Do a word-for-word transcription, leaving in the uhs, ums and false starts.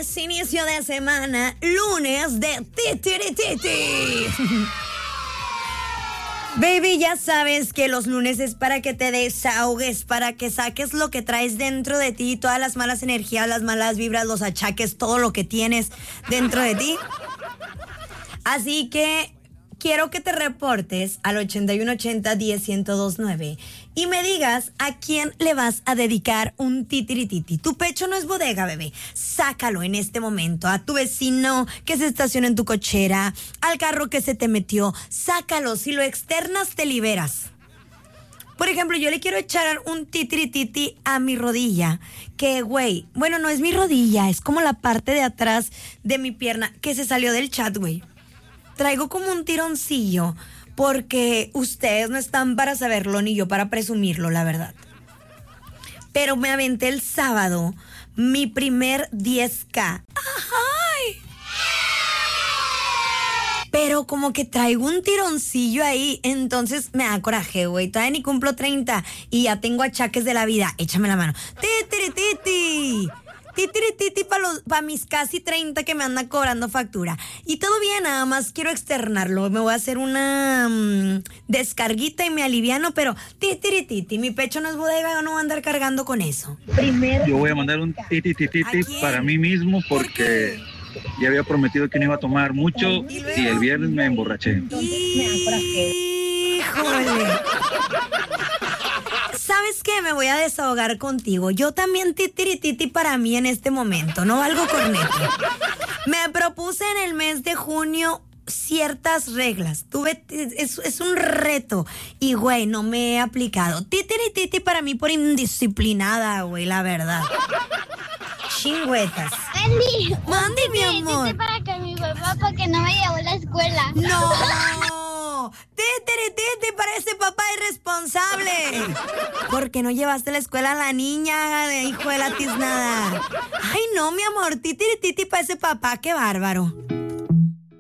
lunes, inicio de semana, lunes de titirititi. Baby, ya sabes que los lunes es para que te desahogues, para que saques lo que traes dentro de ti, todas las malas energías, las malas vibras, los achaques, todo lo que tienes dentro de ti. Así que quiero que te reportes al ochenta y uno ochenta, diez, ciento dos nueve y me digas a quién le vas a dedicar un titirititi. Tu pecho no es bodega, bebé. Sácalo en este momento. A tu vecino que se estaciona en tu cochera, al carro que se te metió. Sácalo. Si lo externas, te liberas. Por ejemplo, yo le quiero echar un titirititi a mi rodilla. Que, güey, bueno, no es mi rodilla, es como la parte de atrás de mi pierna que se salió del chat, güey. Traigo como un tironcillo porque ustedes no están para saberlo ni yo para presumirlo, la verdad. Pero me aventé el sábado mi primer diez K. ¡Ay! Pero como que traigo un tironcillo ahí, entonces me da coraje, güey. Todavía ni cumplo treinta y ya tengo achaques de la vida. Échame la mano. ¡Titirititi! Titirititi para los, para mis casi treinta que me andan cobrando factura. Y todo bien, nada más quiero externarlo. Me voy a hacer una um, descarguita y me aliviano, pero titirititi, mi pecho no es bodega, yo no voy a andar cargando con eso. Primero, yo voy a mandar un titirititi para mí mismo porque ¿Por ya había prometido que no iba a tomar mucho y, y el viernes me emborraché. Híjole. ¿Sabes qué? Me voy a desahogar contigo. Yo también titirititi para mí en este momento. No valgo corneta. Me propuse en el mes de junio ciertas reglas. Tuve, es, es un reto. Y, güey, no me he aplicado. Titirititi para mí por indisciplinada, güey, la verdad. Chingüetas. Andy, mande, mi amor. Para que mi papá, para que no me llevó a la escuela. No. Titirititi para ese papá irresponsable. ¿Por qué no llevaste a la escuela a la niña, hijo de la tiznada? Ay, no, mi amor, titirititi para ese papá, qué bárbaro.